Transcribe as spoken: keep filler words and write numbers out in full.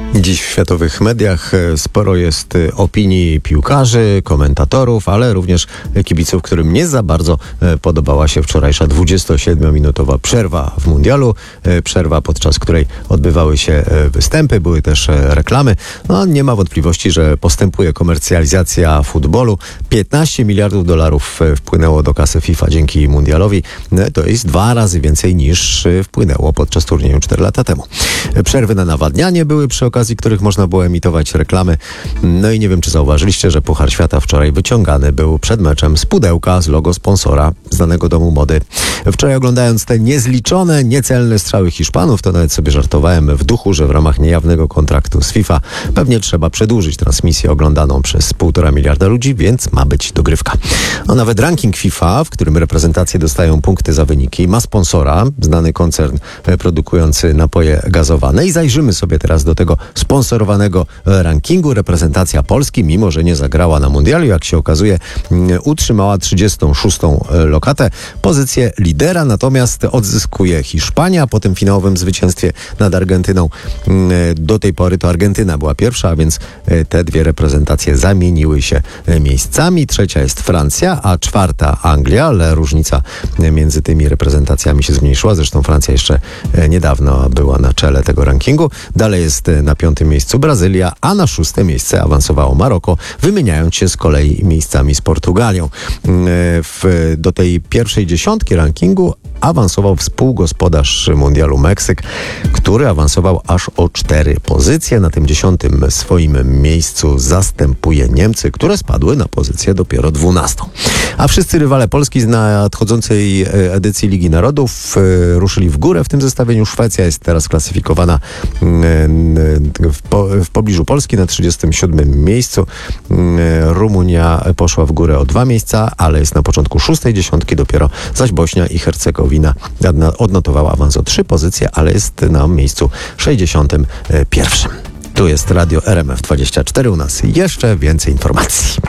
Dziś w światowych mediach sporo jest opinii piłkarzy, komentatorów, ale również kibiców, którym nie za bardzo podobała się wczorajsza dwudziestosiedmiominutowa przerwa w mundialu. Przerwa, podczas której odbywały się występy, były też reklamy. No, nie ma wątpliwości, że postępuje komercjalizacja futbolu. piętnaście miliardów dolarów wpłynęło do kasy FIFA dzięki mundialowi. To jest dwa razy więcej niż wpłynęło podczas turnieju cztery lata temu. Przerwy na nawadnianie były przy okazji, których można było emitować reklamy. No i nie wiem, czy zauważyliście, że Puchar Świata wczoraj wyciągany był przed meczem z pudełka z logo sponsora znanego domu mody. Wczoraj, oglądając te niezliczone, niecelne strzały Hiszpanów, to nawet sobie żartowałem w duchu, że w ramach niejawnego kontraktu z FIFA pewnie trzeba przedłużyć transmisję oglądaną przez półtora miliarda ludzi, więc ma być dogrywka. No, nawet ranking FIFA, w którym reprezentacje dostają punkty za wyniki, ma sponsora, znany koncern produkujący napoje gazowane. I zajrzymy sobie teraz do tego sponsorowanego rankingu. Reprezentacja Polski, mimo że nie zagrała na mundialu, jak się okazuje, utrzymała trzydziestą szóstą lokatę. Pozycję lidera natomiast odzyskuje Hiszpania po tym finałowym zwycięstwie nad Argentyną. Do tej pory to Argentyna była pierwsza, a więc te dwie reprezentacje zamieniły się miejscami. Trzecia jest Francja, a czwarta Anglia, ale różnica między tymi reprezentacjami się zmniejszyła. Zresztą Francja jeszcze niedawno była na czele tego rankingu. Dalej jest na piątym miejscu Brazylia, a na szóste miejsce awansowało Maroko, wymieniając się z kolei miejscami z Portugalią. W, do tej pierwszej dziesiątki rankingu awansował współgospodarz mundialu Meksyk, który awansował aż o cztery pozycje. Na tym dziesiątym swoim miejscu zastępuje Niemcy, które spadły na pozycję dopiero dwunastą. A wszyscy rywale Polski z nadchodzącej edycji Ligi Narodów ruszyli w górę w tym zestawieniu. Szwecja jest teraz klasyfikowana w, po, w pobliżu Polski na trzydziestym siódmym miejscu. Rumunia poszła w górę o dwa miejsca, ale jest na początku szóstej dziesiątki dopiero, zaś Bośnia i Hercegowina odnotowała awans o trzy pozycje, ale jest na miejscu sześćdziesiątym pierwszym. Tu jest Radio R M F dwadzieścia cztery, u nas jeszcze więcej informacji.